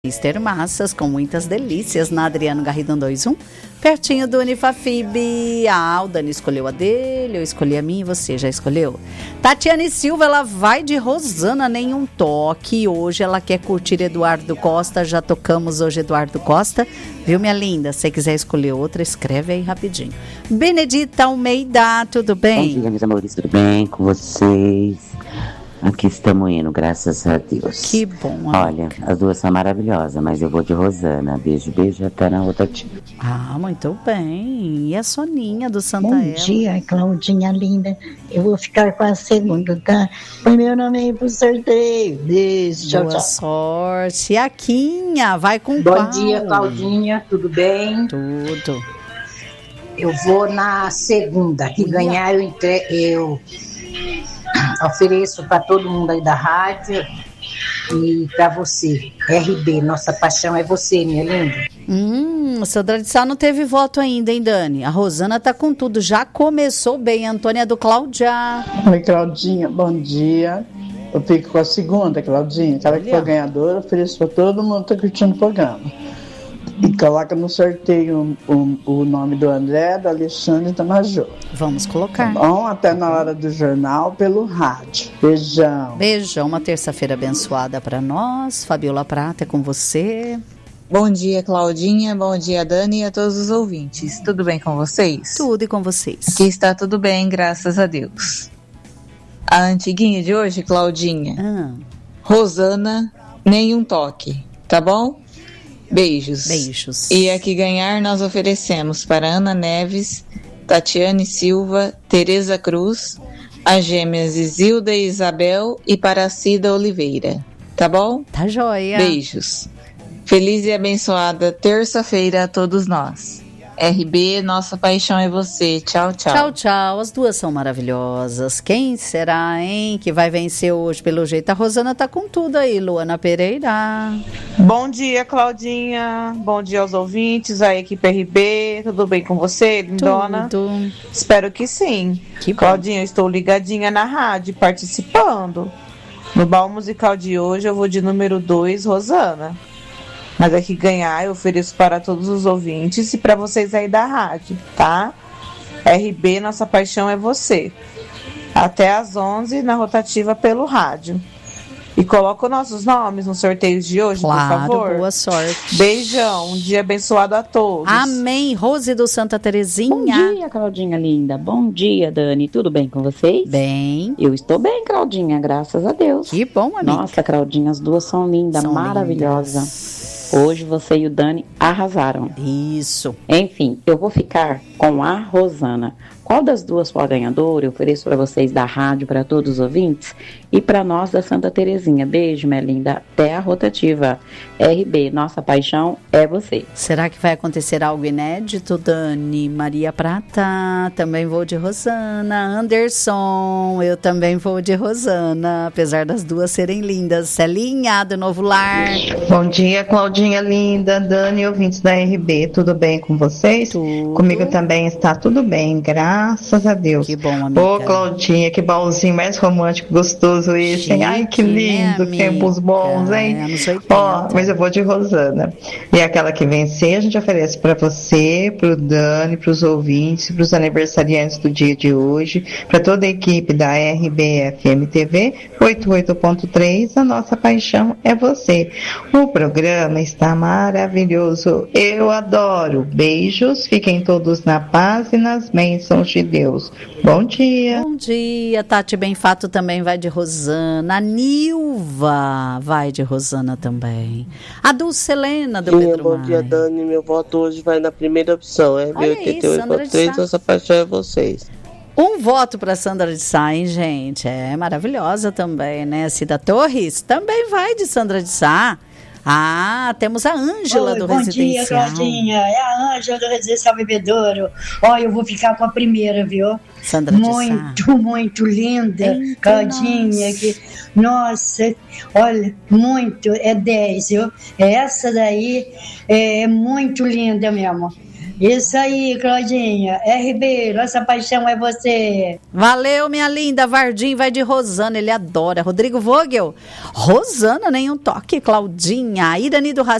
Mister Massas, com muitas delícias, na Adriano Garrido 121, pertinho do Unifafib. O Dani escolheu a dele, eu escolhi a minha e você já escolheu. Tatiane Silva, ela vai de Rosana, nenhum toque. Hoje ela quer curtir Eduardo Costa, já tocamos hoje Eduardo Costa. Viu, minha linda? Se você quiser escolher outra, escreve aí rapidinho. Benedita Almeida, tudo bem? Bom dia, meus amores, tudo bem com vocês? Aqui estamos indo, graças a Deus. Que bom. Olha, as duas são maravilhosas, mas eu vou de Rosana. Beijo, beijo, até na rotativa. Muito bem. E a Soninha do Santa Bom Ela? dia, Claudinha linda. Eu vou ficar com a segunda, tá? Põe meu nome aí pro sorteio. Beijo, tchau, Boa tchau. sorte. E a Quinha, vai com Bom qual? dia, Claudinha, tudo bem? Tudo. Eu vou na segunda. Que ganhar eu ofereço para todo mundo aí da rádio e para você. RB, nossa paixão é você, minha linda. Sandra de Sá não teve voto ainda, hein, Dani? A Rosana tá com tudo, já começou bem. Antônia do Cláudia. Oi, Claudinha, bom dia. Eu fico com a segunda, Claudinha. Aquela que for ganhadora, ofereço para todo mundo que tá curtindo o programa. E coloca no sorteio o nome do André, da Alexandre e da Major. Vamos colocar. Tá bom? Até na hora do jornal, pelo rádio. Beijão. Beijão, uma terça-feira abençoada para nós. Fabiola Prata, é com você. Bom dia, Claudinha. Bom dia, Dani, e a todos os ouvintes. Tudo bem com vocês? Tudo e com vocês. Aqui está tudo bem, graças a Deus. A antiguinha de hoje, Claudinha. Rosana, nenhum toque, tá bom? Beijos. Beijos. E a que ganhar nós oferecemos para Ana Neves, Tatiane Silva, Tereza Cruz, as gêmeas Isilda e Isabel e para Cida Oliveira. Tá bom? Tá joia. Beijos. Feliz e abençoada terça-feira a todos nós. RB, nossa paixão é você. Tchau, tchau. Tchau, tchau. As duas são maravilhosas. Quem será, hein, que vai vencer hoje? Pelo jeito, a Rosana tá com tudo aí. Luana Pereira. Bom dia, Claudinha. Bom dia aos ouvintes, a equipe RB. Tudo bem com você, lindona? Tudo. Espero que sim. Que Claudinha, eu estou ligadinha na rádio, participando. No baú musical de hoje, eu vou de número 2, Rosana. Mas aqui ganhar eu ofereço para todos os ouvintes e para vocês aí da rádio, tá? RB, nossa paixão é você. Até às 11 na rotativa pelo rádio. E coloca os nossos nomes nos sorteios de hoje, claro, por favor. Boa sorte. Beijão, um dia abençoado a todos. Amém. Rose do Santa Terezinha. Bom dia, Claudinha linda. Bom dia, Dani. Tudo bem com vocês? Bem. Eu estou bem, Claudinha, graças a Deus. Que bom, amiga. Nossa, Claudinha, as duas são lindas, maravilhosas. Hoje você e o Dani arrasaram. Isso. Enfim, eu vou ficar com a Rosana. Qual das duas for a ganhadora? Eu ofereço para vocês da rádio, para todos os ouvintes e para nós da Santa Terezinha. Beijo, minha linda. Até a rotativa. RB, nossa paixão é você. Será que vai acontecer algo inédito, Dani? Maria Prata, também vou de Rosana. Anderson, eu também vou de Rosana, apesar das duas serem lindas. Celinha, do Novo Lar. Bom dia, Claudinha linda, Dani, ouvintes da RB, tudo bem com vocês? Tudo. Comigo também está tudo bem, graças a Deus. Que bom, amiga. Ô, Claudinha, que baúzinho mais romântico, gostoso esse, hein? Ai, que lindo, né, tempos bons, hein? Ó, mas eu vou de Rosana. E aquela que vencer, a gente oferece para você, pro Dani, pros ouvintes, pros aniversariantes do dia de hoje, para toda a equipe da RBFM TV 88.3, a nossa paixão é você. O programa está maravilhoso, eu adoro. Beijos, fiquem todos na paz e nas bênçãos de Deus. Bom dia. Bom dia, Tati Benfato também vai de Rosana. A Nilva vai de Rosana também. A Dulce Helena do Pedro Bom dia, Dani. Meu voto hoje vai na primeira opção. RB88.3, nossa paixão é vocês. Um voto para Sandra de Sá, hein, gente? É maravilhosa também, né? Cida Torres também vai de Sandra de Sá. Temos a Ângela do Residencial. Bom dia, Claudinha. É a Ângela do Residencial Bebedouro. Eu vou ficar com a primeira, viu? Sandra de Sá. Muito linda, Claudinha. Nossa, olha, muito, é 10, viu? Essa daí é muito linda mesmo. Isso aí, Claudinha. RB, nossa paixão é você. Valeu, minha linda. Vardim vai de Rosana, ele adora. Rodrigo Vogel. Rosana, nenhum toque. Claudinha. Irani do